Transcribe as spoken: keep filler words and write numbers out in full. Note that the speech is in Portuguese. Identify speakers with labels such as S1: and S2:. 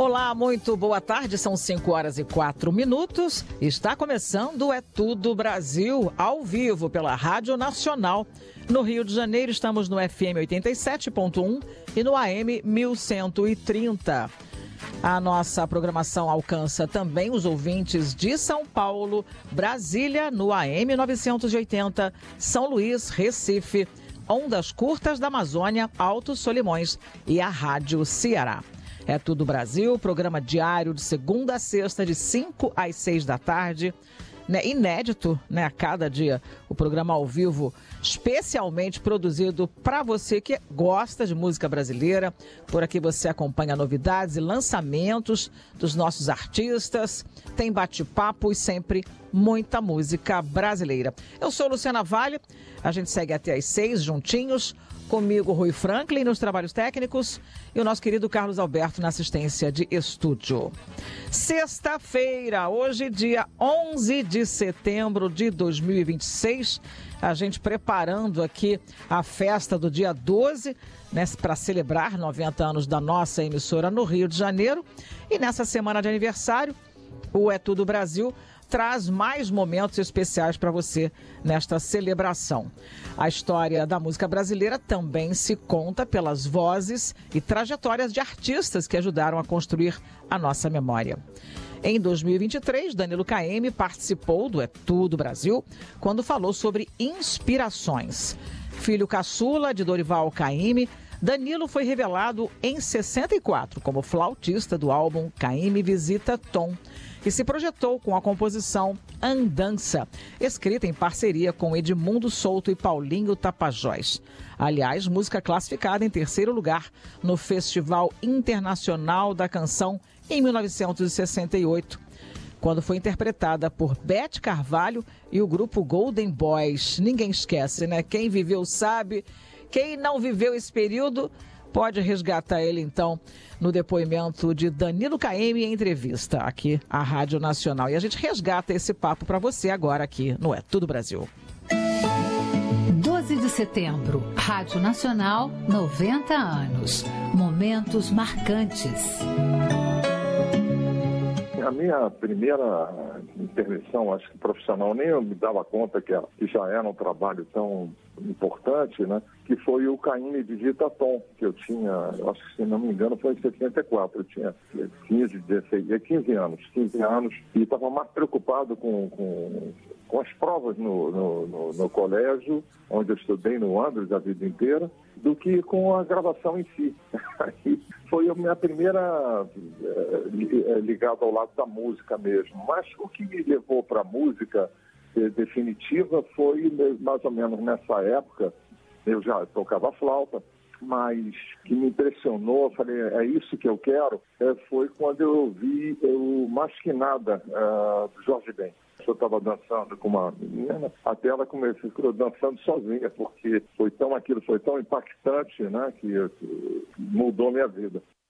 S1: Olá, muito boa tarde, são cinco horas e quatro minutos. Está começando É Tudo Brasil, ao vivo pela Rádio Nacional. No Rio de Janeiro estamos no F M oitenta e sete ponto um e no A M mil cento e trinta. A nossa programação alcança também os ouvintes de São Paulo, Brasília, no A M novecentos e oitenta, São Luís, Recife, Ondas Curtas da Amazônia, Altos Solimões e a Rádio Ceará. É Tudo Brasil, programa diário de segunda a sexta, de cinco às seis da tarde. Né, inédito, né, a cada dia, o programa ao vivo, especialmente produzido para você que gosta de música brasileira. Por aqui você acompanha novidades e lançamentos dos nossos artistas, tem bate-papo e sempre muita música brasileira. Eu sou Luciana Vale, a gente segue até às seis juntinhos. Comigo, Rui Franklin, nos trabalhos técnicos e o nosso querido Carlos Alberto na assistência de estúdio. Sexta-feira, hoje, dia onze de setembro de dois mil e vinte e seis, a gente preparando aqui a festa do dia doze, né, para celebrar noventa anos da nossa emissora no Rio de Janeiro. E nessa semana de aniversário, o É Tudo Brasil traz mais momentos especiais para você nesta celebração. A história da música brasileira também se conta pelas vozes e trajetórias de artistas que ajudaram a construir a nossa memória. Em dois mil e vinte e três, Danilo Caymmi participou do É Tudo Brasil quando falou sobre inspirações. Filho caçula de Dorival Caymmi, Danilo foi revelado em sessenta e quatro como flautista do álbum Caymmi Visita Tom e se projetou com a composição Andança, escrita em parceria com Edmundo Souto e Paulinho Tapajós. Aliás, música classificada em terceiro lugar no Festival Internacional da Canção em mil novecentos e sessenta e oito, quando foi interpretada por Beth Carvalho e o grupo Golden Boys. Ninguém esquece, né? Quem viveu sabe. Quem não viveu esse período pode resgatar ele, então, no depoimento de Danilo Caymmi em entrevista aqui à Rádio Nacional. E a gente resgata esse papo para você agora aqui no É Tudo Brasil.
S2: doze de setembro, Rádio Nacional, noventa anos. Momentos marcantes.
S3: A minha primeira intervenção, acho que profissional, nem eu me dava conta que, que já era um trabalho tão importante, né? Que foi o Caymmi Visita Tom, que eu tinha, eu acho que se não me engano foi em sessenta e quatro, eu tinha quinze, dezesseis, quinze anos, quinze anos, e estava mais preocupado com, com, com as provas no, no, no, no colégio, onde eu estudei no Andres a vida inteira, do que com a gravação em si. Foi a minha primeira eh, ligada ao lado da música mesmo. Mas o que me levou para a música eh, definitiva foi mais ou menos nessa época. Eu já tocava flauta, mas que me impressionou, eu falei, é isso que eu quero, é, foi quando eu ouvi o Mais Que Nada, uh, do Jorge Ben. Eu estava dançando com uma menina, até ela começou dançando sozinha, porque foi tão, aquilo foi tão impactante, né, que, que mudou minha vida.